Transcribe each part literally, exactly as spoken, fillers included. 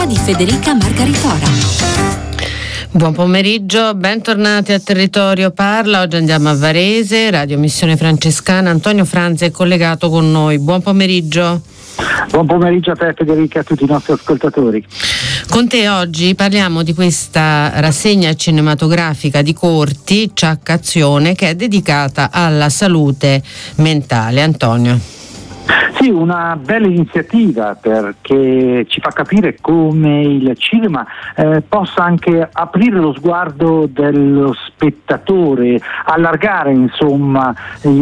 di Federica Margaritora. Buon pomeriggio, bentornati a Territorio Parla. Oggi andiamo a Varese, Radio Missione Francescana. Antonio Franzi è collegato con noi. Buon pomeriggio. Buon pomeriggio a te Federica e a tutti i nostri ascoltatori. Con te oggi parliamo di questa rassegna cinematografica di corti, C H Azione, che è dedicata alla salute mentale. Antonio. Sì, una bella iniziativa perché ci fa capire come il cinema eh, possa anche aprire lo sguardo dello spettatore, allargare insomma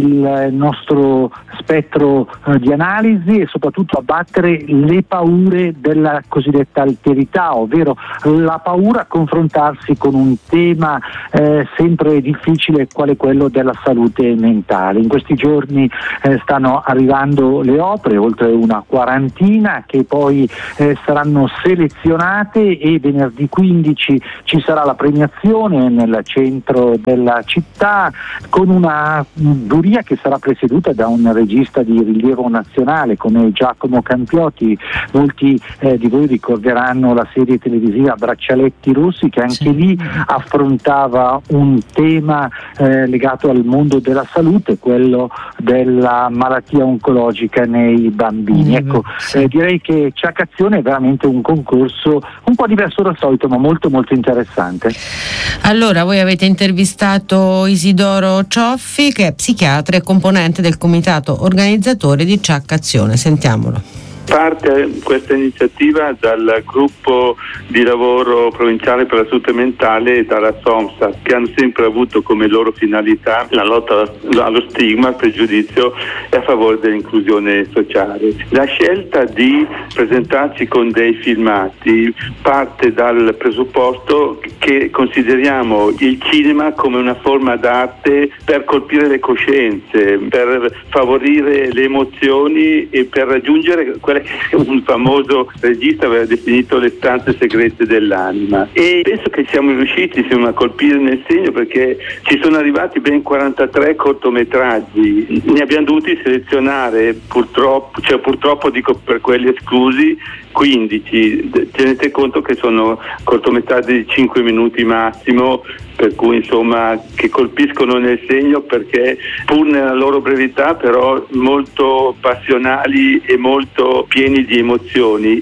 il nostro spettro eh, di analisi e soprattutto abbattere le paure della cosiddetta alterità, ovvero la paura a confrontarsi con un tema eh, sempre difficile quale quello della salute mentale. In questi giorni eh, stanno arrivando le opere, oltre una quarantina, che poi eh, saranno selezionate e venerdì quindici ci sarà la premiazione nel centro della città con una giuria che sarà presieduta da un regista di rilievo nazionale come Giacomo Campiotti. Molti eh, di voi ricorderanno la serie televisiva Braccialetti Rossi, che anche sì. lì affrontava un tema eh, legato al mondo della salute, quello della malattia oncologica nei bambini. Ecco, sì. eh, direi che C H Azione è veramente un concorso un po' diverso dal solito, ma molto molto interessante. Allora, voi avete intervistato Isidoro Cioffi, che è psichiatra e componente del comitato organizzatore di C H Azione. Sentiamolo. Parte questa iniziativa dal gruppo di lavoro provinciale per la salute mentale e dalla SOMSA, che hanno sempre avuto come loro finalità la lotta allo stigma, al pregiudizio e a favore dell'inclusione sociale. La scelta di presentarci con dei filmati parte dal presupposto che consideriamo il cinema come una forma d'arte per colpire le coscienze, per favorire le emozioni e per raggiungere quelle che un famoso regista aveva definito le stanze segrete dell'anima, e penso che siamo riusciti insomma, a colpire nel segno, perché ci sono arrivati ben quarantatré cortometraggi. Ne abbiamo dovuti selezionare purtroppo, cioè purtroppo dico per quelli esclusi, quindici. Tenete conto che sono cortometraggi di cinque minuti massimo, per cui insomma che colpiscono nel segno, perché pur nella loro brevità però molto passionali e molto pieni di emozioni.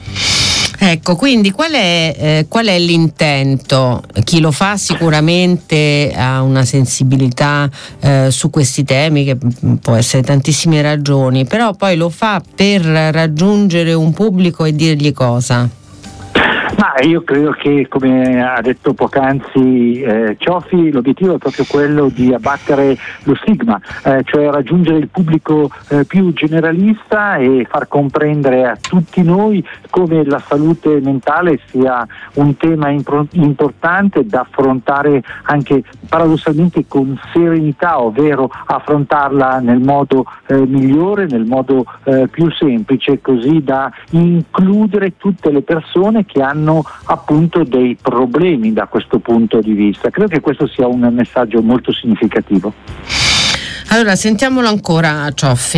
Ecco, quindi qual è, eh, qual è l'intento? Chi lo fa sicuramente ha una sensibilità eh, su questi temi, che può essere tantissime ragioni, però poi lo fa per raggiungere un pubblico e dirgli cosa? Ma io credo che, come ha detto poc'anzi eh, Cioffi, l'obiettivo è proprio quello di abbattere lo stigma, eh, cioè raggiungere il pubblico eh, più generalista e far comprendere a tutti noi come la salute mentale sia un tema impro- importante da affrontare anche paradossalmente con serenità, ovvero affrontarla nel modo eh, migliore, nel modo eh, più semplice, così da includere tutte le persone che hanno appunto dei problemi da questo punto di vista. Credo che questo sia un messaggio molto significativo. Allora, sentiamolo ancora, Cioffi.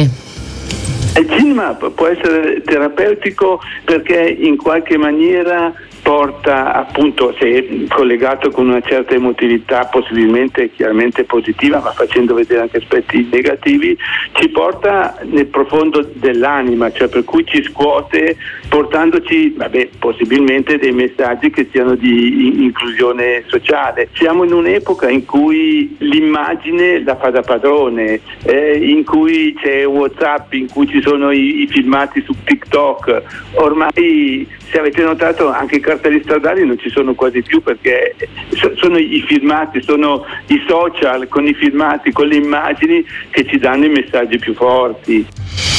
Il cinema può essere terapeutico perché in qualche maniera porta, appunto, se collegato con una certa emotività, possibilmente chiaramente positiva, ma facendo vedere anche aspetti negativi, ci porta nel profondo dell'anima, cioè per cui ci scuote, portandoci, vabbè, possibilmente dei messaggi che siano di inclusione sociale. Siamo in un'epoca in cui l'immagine la fa da padrone, eh, in cui c'è WhatsApp, in cui ci sono i, i filmati su TikTok. Ormai, se avete notato, anche i cartelli stradali non ci sono quasi più, perché sono i filmati, sono i social con i filmati, con le immagini che ci danno i messaggi più forti.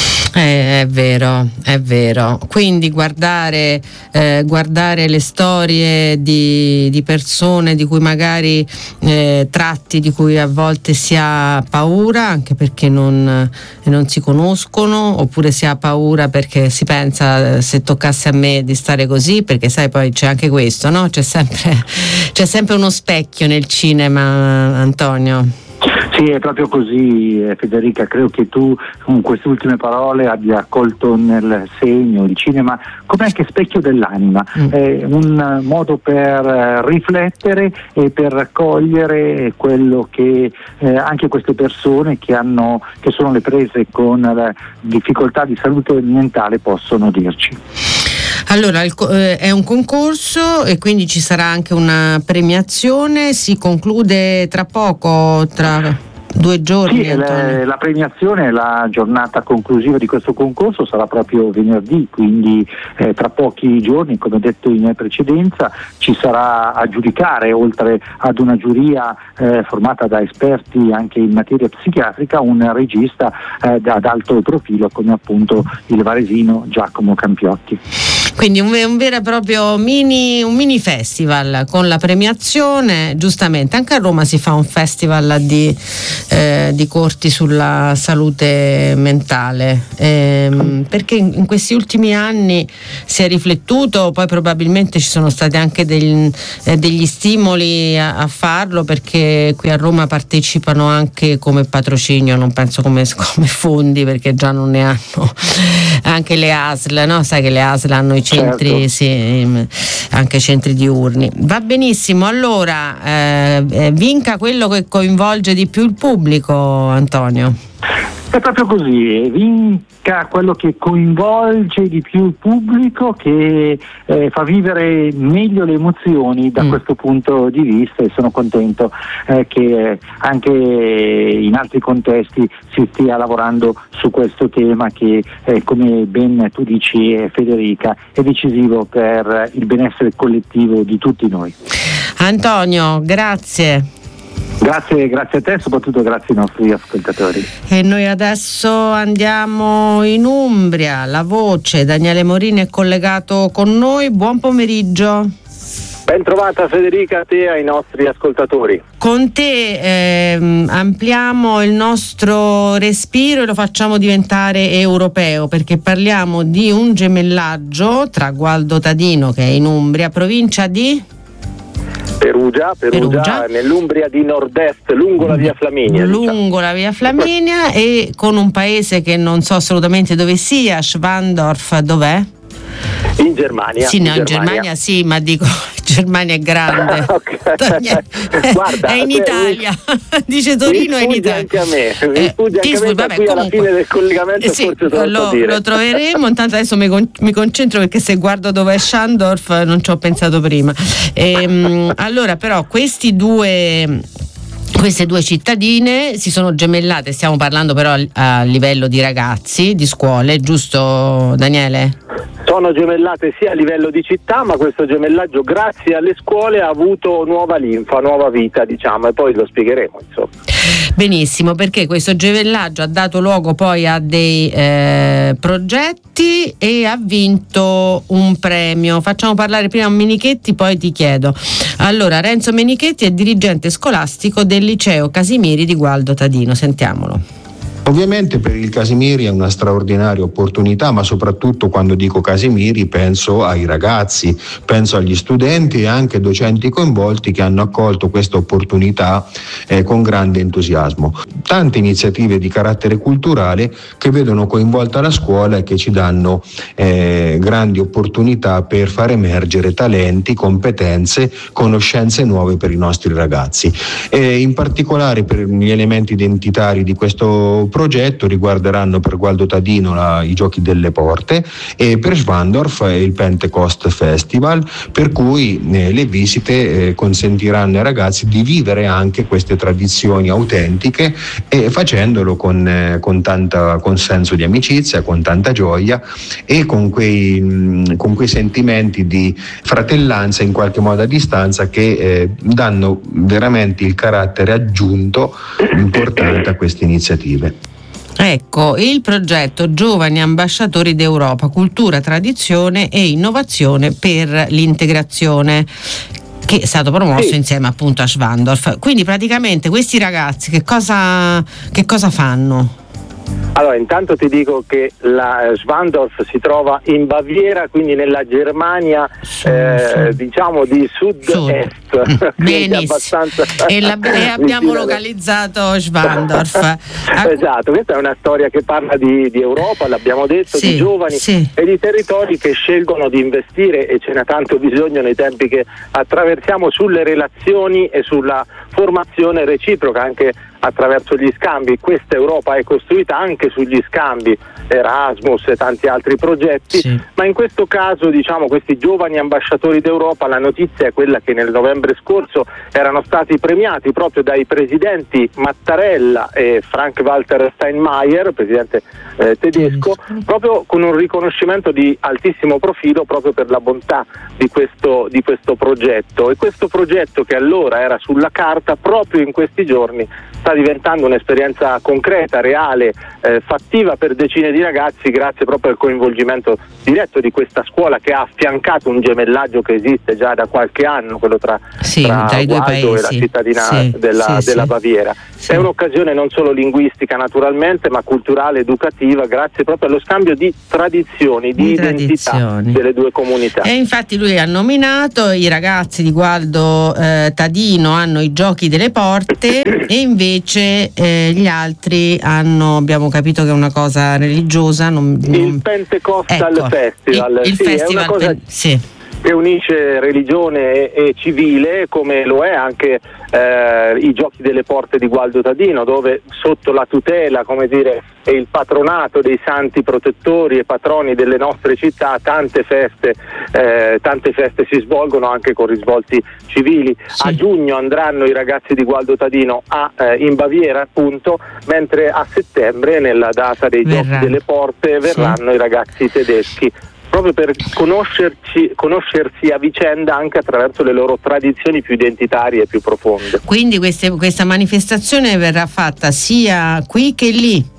Eh, è vero, è vero. Quindi guardare, eh, guardare le storie di, di persone di cui magari eh, tratti, di cui a volte si ha paura, anche perché non, non si conoscono, oppure si ha paura perché si pensa se toccasse a me di stare così, perché sai poi c'è anche questo, no? C'è sempre, c'è sempre uno specchio nel cinema, Antonio. Sì, è proprio così, Federica. Credo che tu con queste ultime parole abbia colto nel segno il cinema come anche specchio dell'anima, mm. è un modo per riflettere e per raccogliere quello che eh, anche queste persone che hanno che sono le prese con la difficoltà di salute mentale possono dirci. Allora, il, eh, è un concorso e quindi ci sarà anche una premiazione, si conclude tra poco, tra due giorni. Sì, le, la premiazione, la giornata conclusiva di questo concorso sarà proprio venerdì, quindi eh, tra pochi giorni, come ho detto in precedenza, ci sarà a giudicare, oltre ad una giuria eh, formata da esperti anche in materia psichiatrica, un regista eh, ad alto profilo come appunto il varesino Giacomo Campiotti. Quindi un, un vero e proprio mini, un mini festival con la premiazione. Giustamente anche a Roma si fa un festival di, eh, di corti sulla salute mentale, ehm, perché in, in questi ultimi anni si è riflettuto, poi probabilmente ci sono stati anche degli, eh, degli stimoli a, a farlo, perché qui a Roma partecipano anche come patrocinio, non penso come, come fondi, perché già non ne hanno, anche le A S L, no? Sai che le A S L hanno i centri, certo. Sì, anche centri diurni. Va benissimo, allora eh, vinca quello che coinvolge di più il pubblico, Antonio. È proprio così, vinca quello che coinvolge di più il pubblico, che eh, fa vivere meglio le emozioni da mm. questo punto di vista, e sono contento eh, che anche in altri contesti si stia lavorando su questo tema che eh, come ben tu dici, eh, Federica, è decisivo per il benessere collettivo di tutti noi. Antonio, grazie. Grazie, grazie a te, soprattutto grazie ai nostri ascoltatori. E noi adesso andiamo in Umbria, La Voce. Daniele Morini è collegato con noi, buon pomeriggio. Ben trovata Federica, a te e ai nostri ascoltatori. Con te ehm, ampliamo il nostro respiro e lo facciamo diventare europeo, perché parliamo di un gemellaggio tra Gualdo Tadino, che è in Umbria, provincia di... Perugia, Perugia, Perugia, nell'Umbria di nord-est, lungo la via Flaminia. Lungo diciamo. la via Flaminia e con un paese che non so assolutamente dove sia, Schwandorf, dov'è? In Germania. Sì, no, in in Germania, Germania sì, ma dico, Germania è grande. Okay. Guarda, è in Italia, mi, dice Torino, è in Italia. Anche a me, mi eh, sfugge anche a me, vabbè, qui comunque, alla fine del collegamento eh sì, forse lo, dire. lo troveremo. Intanto adesso mi, con, mi concentro, perché se guardo dove è Schandorf non ci ho pensato prima. E, allora però questi due... Queste due cittadine si sono gemellate, stiamo parlando però a livello di ragazzi, di scuole, giusto Daniele? Sono gemellate sia a livello di città, ma questo gemellaggio grazie alle scuole ha avuto nuova linfa, nuova vita, diciamo, e poi lo spiegheremo, insomma. Benissimo, perché questo gemellaggio ha dato luogo poi a dei eh, progetti e ha vinto un premio. Facciamo parlare prima Menichetti, poi ti chiedo. Allora, Renzo Menichetti è dirigente scolastico del liceo Casimiri di Gualdo Tadino, sentiamolo. Ovviamente per il Casimiri è una straordinaria opportunità, ma soprattutto quando dico Casimiri penso ai ragazzi, penso agli studenti e anche ai docenti coinvolti che hanno accolto questa opportunità eh, con grande entusiasmo. Tante iniziative di carattere culturale che vedono coinvolta la scuola e che ci danno eh, grandi opportunità per far emergere talenti, competenze, conoscenze nuove per i nostri ragazzi. E in particolare per gli elementi identitari di questo progetto riguarderanno per Gualdo Tadino la, i Giochi delle Porte, e per Schwandorf il Pentecost Festival, per cui eh, le visite eh, consentiranno ai ragazzi di vivere anche queste tradizioni autentiche, e facendolo con, eh, con tanta con senso di amicizia, con tanta gioia e con quei, mh, con quei sentimenti di fratellanza in qualche modo a distanza che eh, danno veramente il carattere aggiunto importante a queste iniziative. Ecco, il progetto Giovani Ambasciatori d'Europa, Cultura, Tradizione e Innovazione per l'Integrazione, che è stato promosso sì. insieme appunto a Schwandorf. Quindi praticamente questi ragazzi che cosa, che cosa fanno? Allora, intanto ti dico che la Schwandorf si trova in Baviera, quindi nella Germania, Su, eh, su. diciamo di sud-est. Sud. Benissimo. Abbastanza E, la, e abbiamo localizzato Schwandorf. Esatto, questa è una storia che parla di, di Europa, l'abbiamo detto, sì, di giovani sì. e di territori che scelgono di investire, e ce n'è tanto bisogno nei tempi che attraversiamo, sulle relazioni e sulla formazione reciproca, anche attraverso gli scambi. Questa Europa è costruita anche sugli scambi, Erasmus e tanti altri progetti, sì. ma in questo caso, diciamo, questi giovani ambasciatori d'Europa, la notizia è quella che nel novembre scorso erano stati premiati proprio dai presidenti Mattarella e Frank-Walter Steinmeier, presidente eh, tedesco, proprio con un riconoscimento di altissimo profilo proprio per la bontà di questo, di questo progetto. E questo progetto, che allora era sulla carta, proprio in questi giorni sta diventando un'esperienza concreta, reale, eh, fattiva per decine di ragazzi, grazie proprio al coinvolgimento diretto di questa scuola, che ha affiancato un gemellaggio che esiste già da qualche anno, quello tra, sì, tra, tra i due Gualdo paesi e la cittadina sì, della, sì, della sì. Baviera. Sì. È un'occasione non solo linguistica naturalmente, ma culturale, educativa, grazie proprio allo scambio di tradizioni, di, di identità tradizioni delle due comunità. E infatti lui ha nominato i ragazzi di Gualdo eh, Tadino hanno i giochi delle porte e invece eh, gli altri hanno, abbiamo capito che è una cosa religiosa, non, non... il Pentecostal ecco, Festival, il, il sì, festival è una cosa pen... sì. che unisce religione e, e civile, come lo è anche eh, i giochi delle porte di Gualdo Tadino, dove sotto la tutela, come dire, e il patronato dei santi protettori e patroni delle nostre città, tante feste eh, tante feste si svolgono anche con risvolti civili. Sì. A giugno andranno i ragazzi di Gualdo Tadino a, eh, in Baviera, appunto, mentre a settembre, nella data dei Verrà. giochi delle porte, verranno sì. i ragazzi tedeschi, proprio per conoscerci, conoscersi a vicenda anche attraverso le loro tradizioni più identitarie e più profonde. Quindi queste, questa manifestazione verrà fatta sia qui che lì?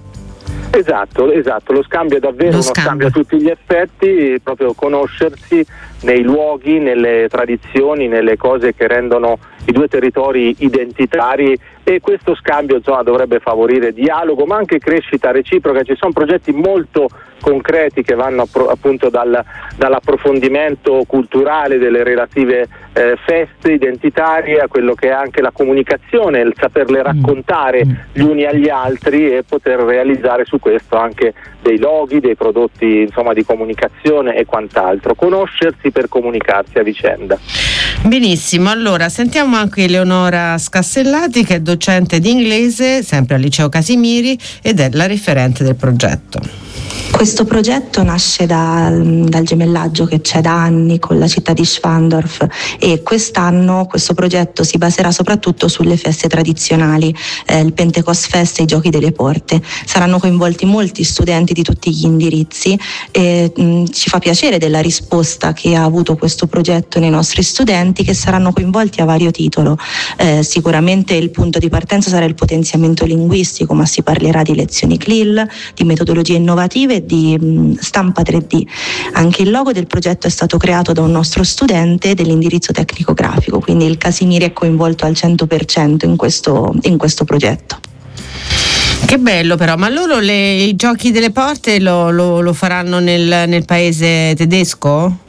Esatto, esatto, lo scambio è davvero lo uno scambio. scambio a tutti gli effetti, proprio conoscersi nei luoghi, nelle tradizioni, nelle cose che rendono i due territori identitari, e questo scambio, insomma, dovrebbe favorire dialogo ma anche crescita reciproca. Ci sono progetti molto concreti che vanno appunto dal, dall'approfondimento culturale delle relative eh, feste identitarie a quello che è anche la comunicazione, il saperle raccontare gli uni agli altri e poter realizzare su questo anche dei loghi, dei prodotti, insomma, di comunicazione e quant'altro. Conoscersi per comunicarsi a vicenda. Benissimo, allora sentiamo anche Eleonora Scassellati, che è docente di inglese sempre al Liceo Casimiri ed è la referente del progetto. Questo progetto nasce da, dal gemellaggio che c'è da anni con la città di Schwandorf, e quest'anno questo progetto si baserà soprattutto sulle feste tradizionali, eh, il Pentecost Fest e i Giochi delle Porte. Saranno coinvolti molti studenti di tutti gli indirizzi e mh, ci fa piacere della risposta che ha avuto questo progetto nei nostri studenti, che saranno coinvolti a vario titolo. Eh, sicuramente il punto di partenza sarà il potenziamento linguistico, ma si parlerà di lezioni C L I L, di metodologie innovative, di mh, stampa tre D. Anche il logo del progetto è stato creato da un nostro studente dell'indirizzo tecnico grafico, quindi il Casimiri è coinvolto al cento per cento in questo, in questo progetto. Che bello però, ma loro le, i giochi delle porte lo, lo, lo faranno nel, nel paese tedesco?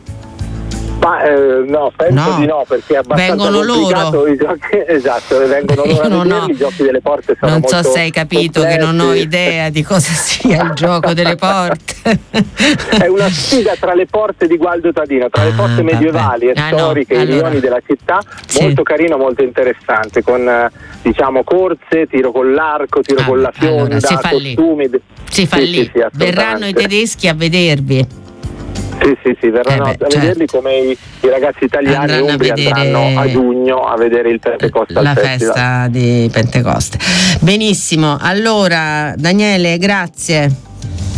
Ma eh, no, penso no. di no, perché è abbastanza vengono complicato loro. I giochi, esatto, vengono loro a non vederli, ho, i giochi delle porte sono non molto so se hai capito complessi. Che non ho idea di cosa sia il gioco delle porte. È una sfida tra le porte di Gualdo Tadino, tra ah, le porte medievali vabbè. e ah, storiche, no. i allora. rioni della città, sì. molto carino, molto interessante, con diciamo corse, tiro con l'arco, tiro ah, con la fionda, allora, si fa costumi. Lì. Si fa sì, lì. Sì, sì, verranno i tedeschi a vedervi. Sì, sì, sì, verranno eh beh, a certo. vederli come i, i ragazzi italiani andranno umbri a vedere andranno a giugno a vedere il Pentecostal la Festival. festa di Pentecoste. Benissimo, allora Daniele, grazie.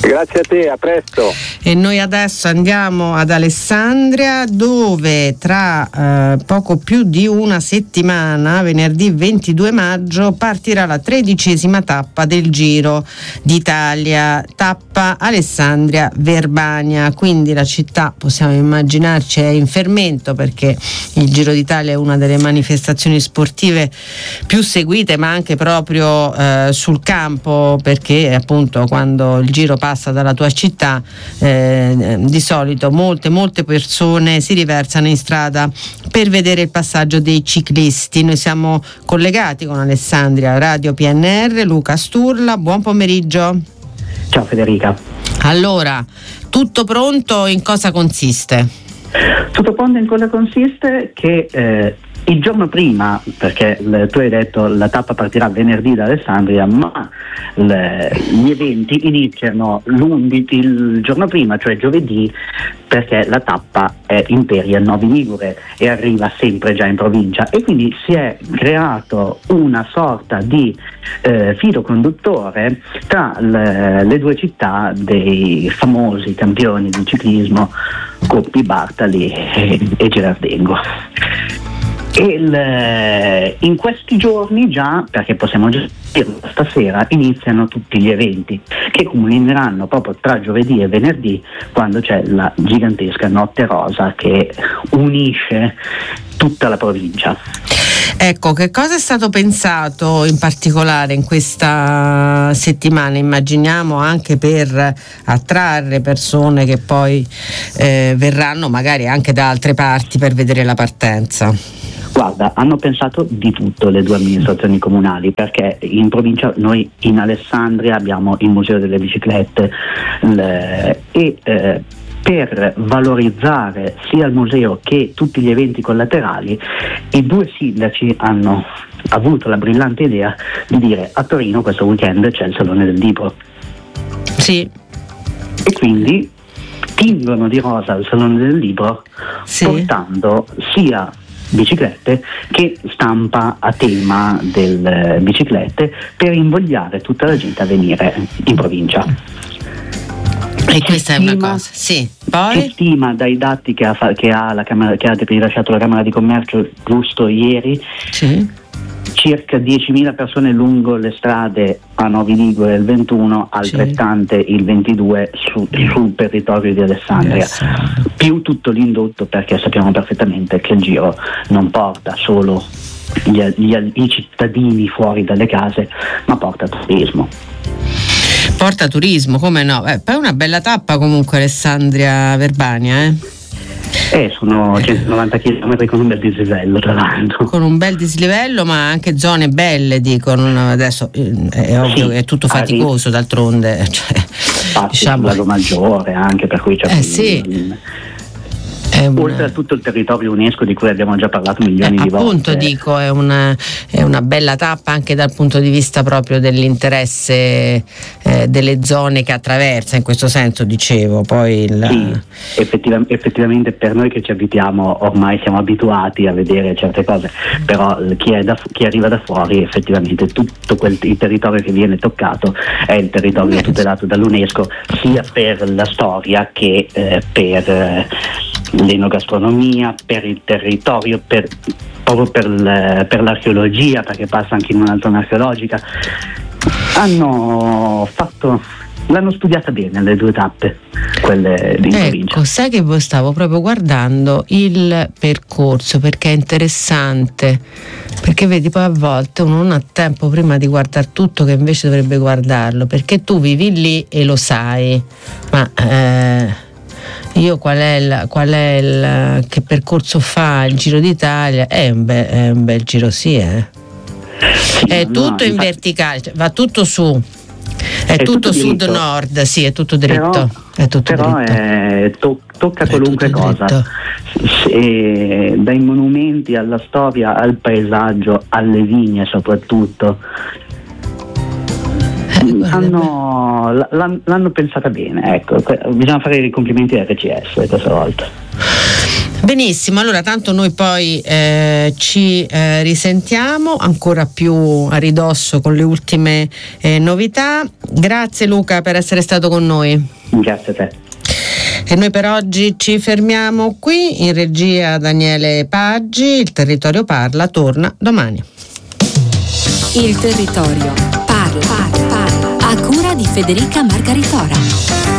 Grazie a te, a presto. E noi adesso andiamo ad Alessandria, dove tra eh, poco più di una settimana, venerdì ventidue maggio, partirà la tredicesima tappa del Giro d'Italia, tappa Alessandria-Verbania. Quindi la città, possiamo immaginarci, è in fermento, perché il Giro d'Italia è una delle manifestazioni sportive più seguite, ma anche proprio eh, sul campo, perché appunto quando il Giro passa dalla tua città eh, di solito molte molte persone si riversano in strada per vedere il passaggio dei ciclisti. Noi siamo collegati con Alessandria Radio P N R. Luca Sturla, buon pomeriggio. Ciao Federica. Allora, tutto pronto? In cosa consiste? Tutto pronto in cosa consiste che eh, il giorno prima, perché le, tu hai detto la tappa partirà venerdì da Alessandria, ma le, gli eventi iniziano l'undici, il giorno prima, cioè giovedì, perché la tappa è Imperia Novi Ligure e arriva sempre già in provincia, e quindi si è creato una sorta di eh, filo conduttore tra le, le due città dei famosi campioni di ciclismo Coppi, Bartali e, e Girardengo. E il, in questi giorni già, perché possiamo già dirlo, stasera iniziano tutti gli eventi che culmineranno proprio tra giovedì e venerdì, quando c'è la gigantesca Notte Rosa che unisce tutta la provincia. Ecco, che cosa è stato pensato in particolare in questa settimana? Immaginiamo anche per attrarre persone che poi eh, verranno magari anche da altre parti per vedere la partenza. Guarda, hanno pensato di tutto le due amministrazioni comunali, perché in provincia noi in Alessandria abbiamo il Museo delle Biciclette le, e eh, per valorizzare sia il museo che tutti gli eventi collaterali, i due sindaci hanno avuto la brillante idea di dire: a Torino questo weekend c'è il Salone del Libro. Sì. E quindi tingono di rosa il Salone del Libro, sì, portando sia biciclette che stampa a tema delle biciclette, per invogliare tutta la gente a venire in provincia. E si questa stima, è una cosa, sì. Poi? Si stima dai dati che ha, che ha la Camera, che ha rilasciato la Camera di Commercio giusto ieri, sì, circa diecimila persone lungo le strade a Novi Ligure il ventuno, altrettante sì, il ventidue su, sul territorio di Alessandria, yes, più tutto l'indotto, perché sappiamo perfettamente che il Giro non porta solo gli, gli, i cittadini fuori dalle case, ma porta turismo. Porta turismo, come no? Eh, poi una bella tappa comunque Alessandria-Verbania, eh? Eh, sono centonovanta chilometri con un bel dislivello, tra l'altro. Con un bel dislivello, ma anche zone belle, dicono. Adesso è ovvio, sì, che è tutto faticoso, arri- d'altronde. Cioè, Infatti, diciamo, Lago Maggiore anche, per cui c'è eh, sì. un, Una... oltre a tutto il territorio UNESCO di cui abbiamo già parlato milioni eh, di volte. Appunto dico, è una, è una bella tappa anche dal punto di vista proprio dell'interesse eh, delle zone che attraversa, in questo senso dicevo. Poi il... Sì, effettiva, effettivamente per noi che ci abitiamo ormai siamo abituati a vedere certe cose, però chi, è da, chi arriva da fuori, effettivamente tutto quel, il territorio che viene toccato è il territorio eh. tutelato dall'UNESCO, sia per la storia che eh, per eh, l'enogastronomia, per il territorio, per, proprio per, le, per l'archeologia, perché passa anche in una zona archeologica. Hanno fatto, l'hanno studiata bene le due tappe, quelle di provincia. Ecco, sai che stavo proprio guardando il percorso, perché è interessante, perché vedi poi a volte uno non ha tempo prima di guardare tutto, che invece dovrebbe guardarlo, perché tu vivi lì e lo sai, ma eh, io qual è il, qual è il che percorso fa il Giro d'Italia? È un bel, è un bel giro, sì, eh. Sì, è no, tutto in infatti, verticale, cioè, va tutto su, è, è tutto, tutto sud-nord, sì, è tutto dritto. Però, è tutto però dritto. È, to, tocca è qualunque cosa, e, dai monumenti alla storia, al paesaggio, alle vigne soprattutto. Hanno, l'hanno, l'hanno pensata bene, ecco, bisogna fare i complimenti a R C S questa volta. Benissimo, allora tanto noi poi eh, ci eh, risentiamo ancora più a ridosso con le ultime eh, novità. Grazie Luca per essere stato con noi. Grazie a te. E noi per oggi ci fermiamo qui. In regia Daniele Paggi. Il Territorio Parla torna domani. Il Territorio Parla, parla, parla. A cura di Federica Margaritora.